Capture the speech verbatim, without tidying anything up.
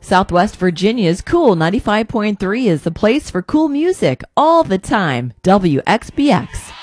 Southwest Virginia's Cool ninety-five point three is the place for cool music all the time. W X B X.